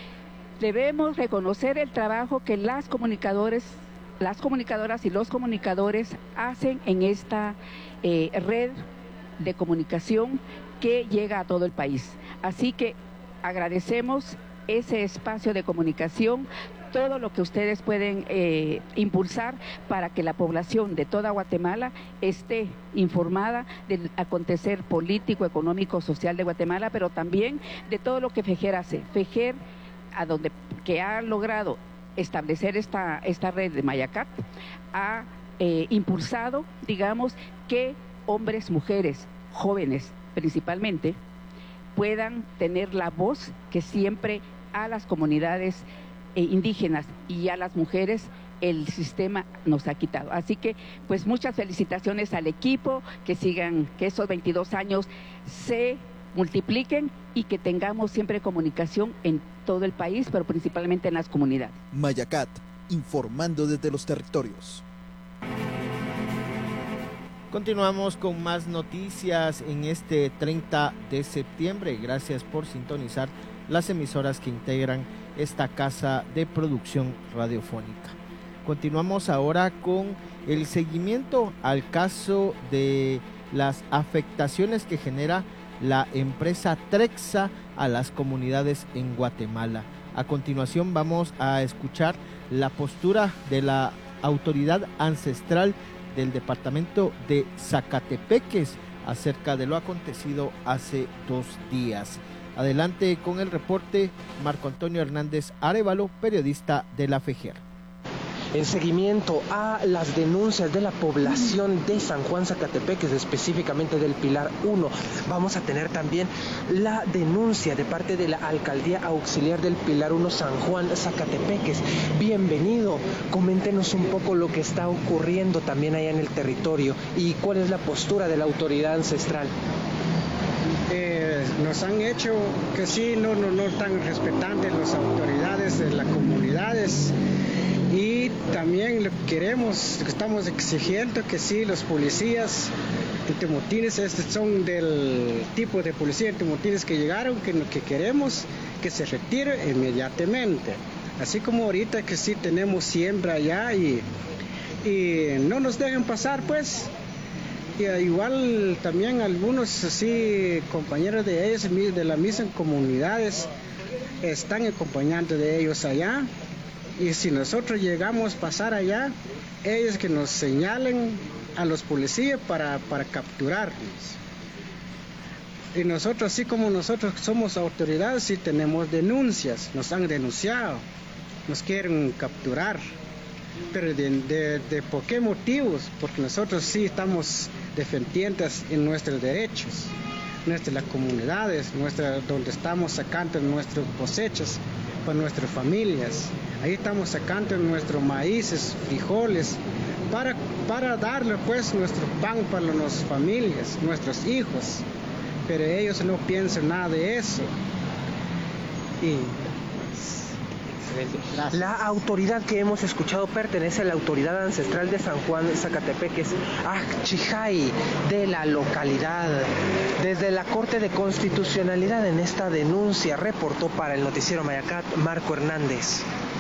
Debemos reconocer el trabajo que las comunicadores, las comunicadoras y los comunicadores hacen en esta eh, red de comunicación que llega a todo el país. Así que agradecemos ese espacio de comunicación, todo lo que ustedes pueden eh, impulsar para que la población de toda Guatemala esté informada del acontecer político, económico, social de Guatemala, pero también de todo lo que Fejer hace. Fejer, a donde, que ha logrado establecer esta, esta red de Mayacat, ha eh, impulsado, digamos, que hombres, mujeres, jóvenes principalmente, puedan tener la voz que siempre a las comunidades eh, indígenas y a las mujeres el sistema nos ha quitado. Así que, pues, muchas felicitaciones al equipo, que sigan, que esos veintidós años se multipliquen y que tengamos siempre comunicación en todo el país, pero principalmente en las comunidades. Mayacat, informando desde los territorios. Continuamos con más noticias en este treinta de septiembre. Gracias por sintonizar las emisoras que integran esta casa de producción radiofónica. Continuamos ahora con el seguimiento al caso de las afectaciones que genera la empresa Trexa a las comunidades en Guatemala. A continuación vamos a escuchar la postura de la autoridad ancestral del departamento de Zacatepeques acerca de lo acontecido hace dos días. Adelante con el reporte, Marco Antonio Hernández Arevalo, periodista de la Fejer. En seguimiento a las denuncias de la población de San Juan Zacatepeques, específicamente del Pilar uno, vamos a tener también la denuncia de parte de la Alcaldía Auxiliar del Pilar uno San Juan Zacatepeques. Bienvenido, coméntenos un poco lo que está ocurriendo también allá en el territorio y cuál es la postura de la autoridad ancestral. Eh, nos han hecho que sí, no, no, no están respetando las autoridades de las comunidades. Y también lo que queremos, estamos exigiendo que sí, los policías en Temotines, estos son del tipo de policía en Temotines que llegaron, que, que queremos que se retire inmediatamente. Así como ahorita que sí tenemos siembra allá y, y no nos dejen pasar, pues. Y igual también algunos así compañeros de ellos, de las mismas comunidades, están acompañando de ellos allá. Y si nosotros llegamos a pasar allá, ellos que nos señalen a los policías para, para capturarnos. Y nosotros, así como nosotros somos autoridades, sí tenemos denuncias, nos han denunciado, nos quieren capturar. Pero de, de, de por qué motivos? Porque nosotros sí estamos defendiendo en nuestros derechos, nuestras comunidades, nuestra, donde estamos sacando nuestras cosechas para nuestras familias. Ahí estamos sacando nuestros maíces, frijoles, para, para darle pues nuestro pan para nuestras familias, nuestros hijos. Pero ellos no piensan nada de eso. Y la autoridad que hemos escuchado pertenece a la autoridad ancestral de San Juan Zacatepeques, Achijay, de la localidad. Desde la Corte de Constitucionalidad en esta denuncia reportó para el noticiero Mayacat Marco Hernández.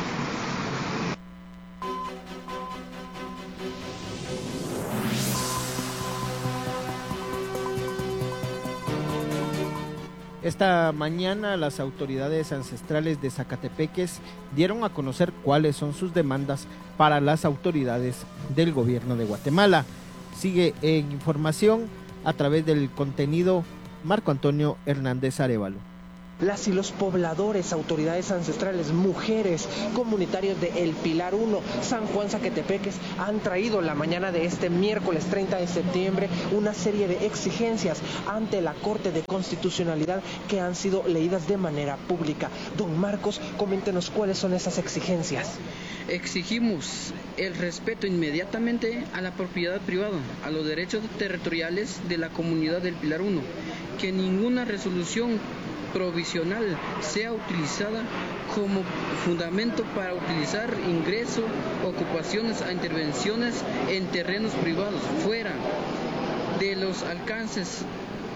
Esta mañana las autoridades ancestrales de Zacatepeques dieron a conocer cuáles son sus demandas para las autoridades del gobierno de Guatemala. Sigue en información a través del contenido Marco Antonio Hernández Arevalo. Las y los pobladores, autoridades ancestrales, mujeres, comunitarios de El Pilar uno, San Juan Zacatepeques, han traído la mañana de este miércoles treinta de septiembre una serie de exigencias ante la Corte de Constitucionalidad que han sido leídas de manera pública. Don Marcos, coméntenos cuáles son esas exigencias. Exigimos el respeto inmediatamente a la propiedad privada, a los derechos territoriales de la comunidad del Pilar uno, que ninguna resolución provisional sea utilizada como fundamento para utilizar ingreso, ocupaciones a intervenciones en terrenos privados, fuera de los alcances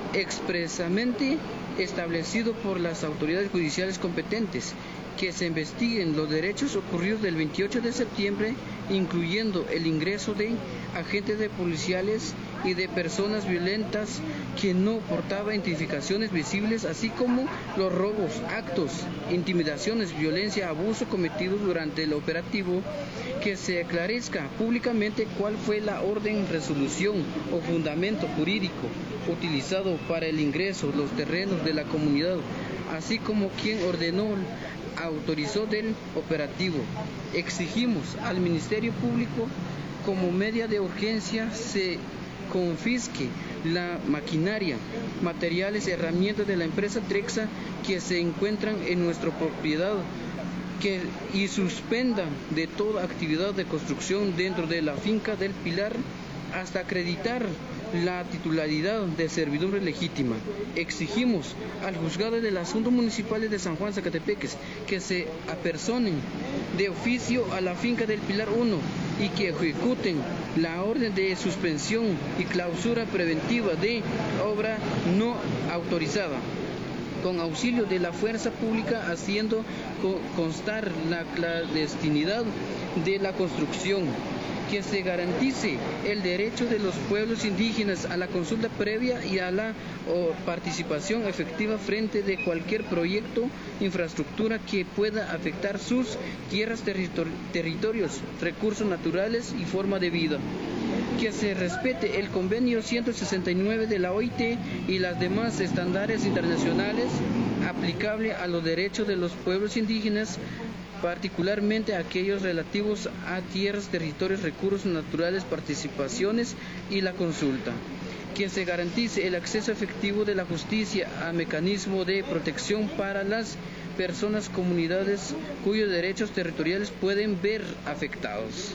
expresamente establecido por las autoridades judiciales competentes, que se investiguen los derechos ocurridos del veintiocho de septiembre, incluyendo el ingreso de agentes de policiales y de personas violentas que no portaban identificaciones visibles, así como los robos, actos, intimidaciones, violencia, abuso cometidos durante el operativo, que se aclarezca públicamente cuál fue la orden, resolución o fundamento jurídico utilizado para el ingreso a los terrenos de la comunidad, así como quién ordenó, autorizó del operativo. Exigimos al Ministerio Público, como medida de urgencia, se confisque la maquinaria, materiales, herramientas de la empresa Trexa que se encuentran en nuestra propiedad, que, y suspendan de toda actividad de construcción dentro de la finca del Pilar hasta acreditar la titularidad de servidumbre legítima. Exigimos al Juzgado del Asuntos Municipales de San Juan Zacatepeques que se apersonen de oficio a la finca del Pilar uno y que ejecuten la orden de suspensión y clausura preventiva de obra no autorizada, con auxilio de la fuerza pública, haciendo constar la clandestinidad de la construcción. Que se garantice el derecho de los pueblos indígenas a la consulta previa y a la oh, participación efectiva frente de cualquier proyecto, infraestructura que pueda afectar sus tierras, territori territorios, recursos naturales y forma de vida. Que se respete el convenio ciento sesenta y nueve de la O I T y las demás estándares internacionales aplicables a los derechos de los pueblos indígenas, particularmente aquellos relativos a tierras, territorios, recursos naturales, participaciones y la consulta. Que se garantice el acceso efectivo de la justicia a mecanismos de protección para las personas, comunidades cuyos derechos territoriales pueden ver afectados.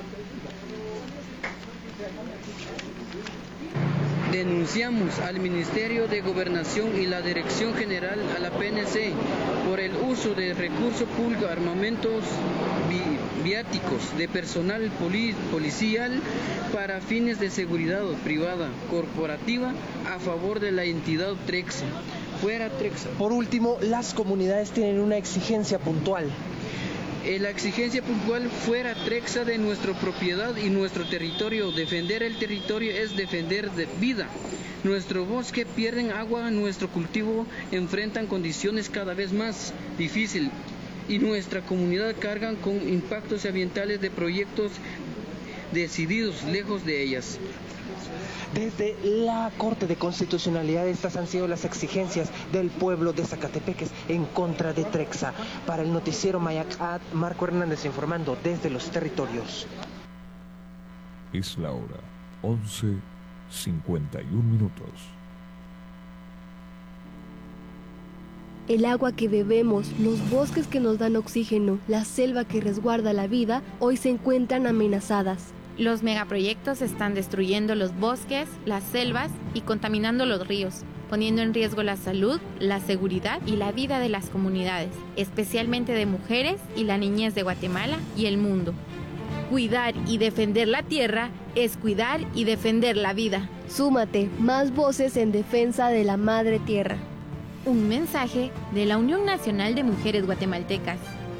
Denunciamos al Ministerio de Gobernación y la Dirección General a la P N C por el uso de recursos públicos, armamentos vi viáticos de personal poli policial para fines de seguridad privada corporativa a favor de la entidad Trexa. Fuera Trexa. Por último, las comunidades tienen una exigencia puntual. La exigencia puntual: fuera Trexa de nuestra propiedad y nuestro territorio. Defender el territorio es defender de vida. Nuestro bosque pierden agua, nuestro cultivo enfrentan condiciones cada vez más difíciles y nuestra comunidad cargan con impactos ambientales de proyectos decididos lejos de ellas. Desde la Corte de Constitucionalidad, estas han sido las exigencias del pueblo de Zacatepeques en contra de Trexa. Para el noticiero Mayacat, Marco Hernández informando desde los territorios. Es la hora once cincuenta y un minutos. El agua que bebemos, los bosques que nos dan oxígeno, la selva que resguarda la vida, hoy se encuentran amenazadas. Los megaproyectos están destruyendo los bosques, las selvas y contaminando los ríos, poniendo en riesgo la salud, la seguridad y la vida de las comunidades, especialmente de mujeres y la niñez de Guatemala y el mundo. Cuidar y defender la tierra es cuidar y defender la vida. Súmate, más voces en defensa de la madre tierra. Un mensaje de la Unión Nacional de Mujeres Guatemaltecas.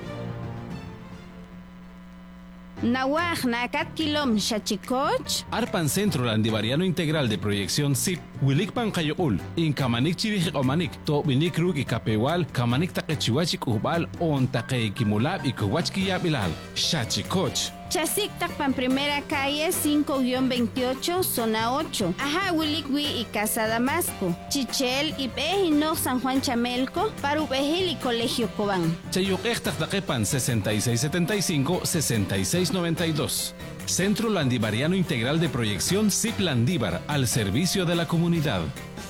Nawaj nakat kilom shachikoch. Arpan Centro Landivariano Integral de Proyección S I P, Wilik Pankayokul, In Kamanik Chivik Omanik, To Binik Ruk y Kapewal, Kamanik Takechiwachik Ubal, On Takekimulab y Kuwachkiyab Ilal, Shachikoch. Chasik Takpan Primera Calle cinco veintiocho, Zona ocho. Ajá, Wilikwi y Casa Damasco. Chichel y Pejino San Juan Chamelco, Parupejil y Colegio Cobán. Chayuk Ektak Takepan sesenta y seis setenta y cinco, sesenta y seis noventa y dos. Centro Landivariano Integral de Proyección S I P Landívar, al servicio de la comunidad.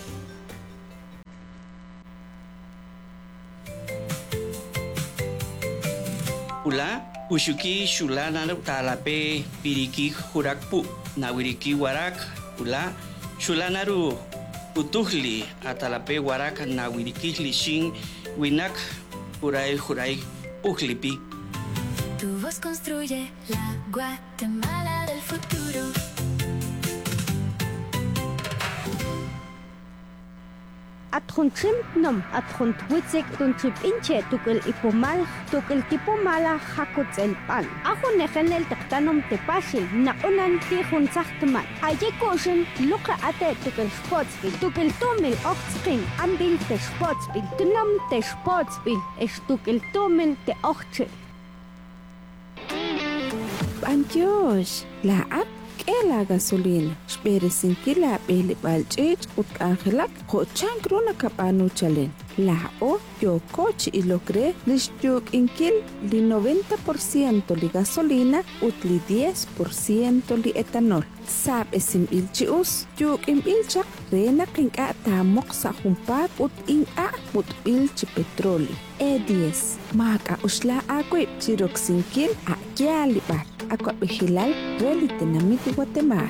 Ula, Ushuki Shulana Talape Piriki Hurakpu, Nawiriki Warak, Ula, Shulanaru Utuhli, Atalape Warak, Nawiriki Lishin, Winak, Uray Huray, Uhlipi. Tu voz construye la Guatemala del futuro. Atronchim nom, atrontwitzek tunchip inche tukel ipomal, tukel tipomala hakutz el pan. Ajo nejen el tektanom tepashil, na unan tihun zachtman. Aye koshin, luka ate tukel spotsbil, tukel tomil ochtskin, ambil te spotsbil, tunom te spotsbil, es tukel tomil te ochchil. Antios, la app que la gasolina. Espere sin que la pele balchech ut angelak, hochan crona capanu chalen. La o yo coche y lo cree, les yuk inkil li noventa por ciento li gasolina ut li diez por ciento li etanol. Sab esim ilchius, yuk im ilchak, rena kinka ta moksa humpat ut in a ut ilchi petroli. E diez, maka usla akwip chirok sinkil a kialipat. Aqua Vigilal, Relitenamit Guatemala.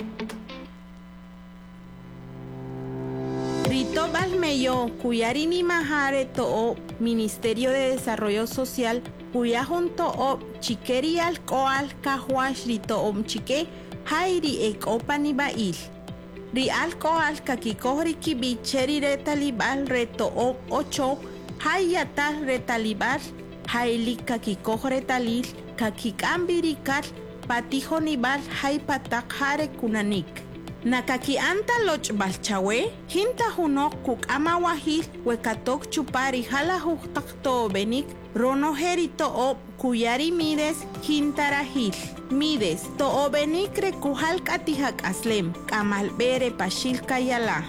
Rito Balmeyo, Cuyarini Mahare To'o, Ministerio de Desarrollo Social, Cuya junto o Chiqueri Alcoal, Cajuash, Rito Om Chique, Jairi Ek Opani Bail. Ri Alcoal, Kakikohri Kibi, Cheri Retalibal, Reto O ocho, Hayatal Retalibal, Haili Kakikoh Retalil, Kakikambirikal, Patijo Nibal hay patak hare kunanik. Nakaki anta loch balchawe, hinta hunok kuk amawahil, wekatok chupari hala huktakto benik, rono herito o kuyari mides hintarahil. Mides to o benik rekuhal katihak aslem, kamal bere pashil kayala.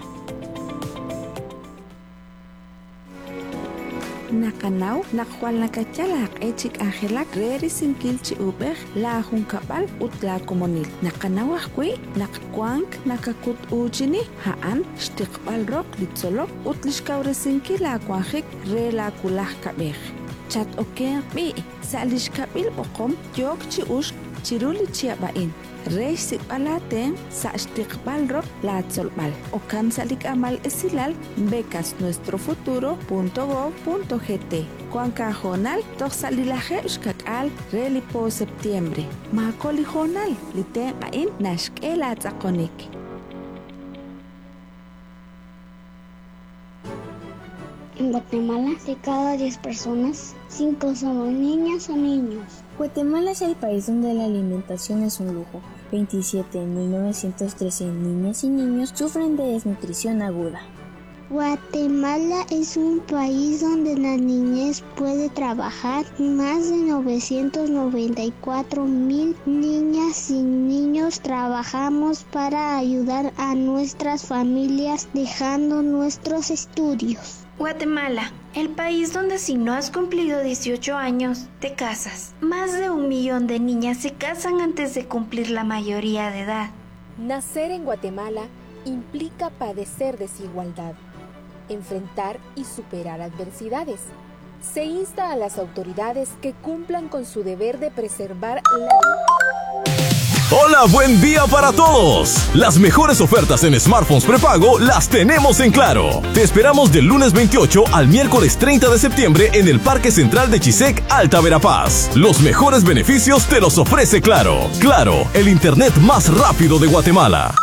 Nakanaw, nakwal nakachalak echik angelak reri sinkilchi uber la hunkabal ut la komonil. Nakanawah kwe, nakwank nakakut ujini haan shtikbal rok litzolok ut lishkawre sinkila kwanjik re la kulah kabeh. Chat oke bi sa lishkabil okom yok chi ush chiruli chiabain. Rey sikbalate sa shtikbal rok la tzolbal. Okam salik amal esilal becas nuestro futuro punto gov punto gt. Juan Cajonal, toxalilaje ushkakal relipo septiembre. Makoli jonal, lite bain nashkela tzakonik. En Guatemala, de cada diez personas, cinco somos niñas o niños. Guatemala es el país donde la alimentación es un lujo. veintisiete de mil novecientos trece niñas y niños sufren de desnutrición aguda. Guatemala es un país donde la niñez puede trabajar. Más de novecientos noventa y cuatro mil niñas y niños trabajamos para ayudar a nuestras familias dejando nuestros estudios. Guatemala, el país donde si no has cumplido dieciocho años, te casas. Más de un millón de niñas se casan antes de cumplir la mayoría de edad. Nacer en Guatemala implica padecer desigualdad. enfrentar y superar adversidades. Se insta a las autoridades que cumplan con su deber de preservar la... Hola, buen día para todos. Las mejores ofertas en smartphones prepago las tenemos en Claro. Te esperamos del lunes veintiocho al miércoles treinta de septiembre en el Parque Central de Chisec, Alta Verapaz. Los mejores beneficios te los ofrece Claro. Claro, el internet más rápido de Guatemala.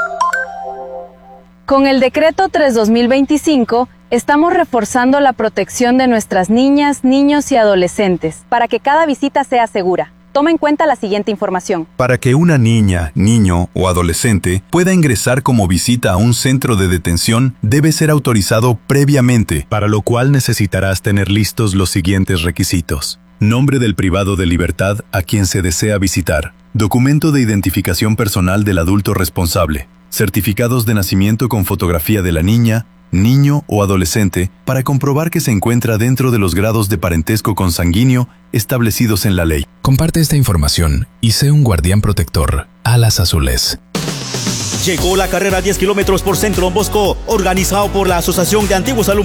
Con el decreto tres dos mil veinticinco, estamos reforzando la protección de nuestras niñas, niños y adolescentes para que cada visita sea segura. Toma en cuenta la siguiente información. Para que una niña, niño o adolescente pueda ingresar como visita a un centro de detención, debe ser autorizado previamente, para lo cual necesitarás tener listos los siguientes requisitos. Nombre del privado de libertad a quien se desea visitar. Documento de identificación personal del adulto responsable. Certificados de nacimiento con fotografía de la niña, niño o adolescente para comprobar que se encuentra dentro de los grados de parentesco consanguíneo establecidos en la ley. Comparte esta información y sé un guardián protector. Alas Azules. Llegó la carrera diez kilómetros por Centro Don Bosco, organizado por la Asociación de Antiguos Alumnos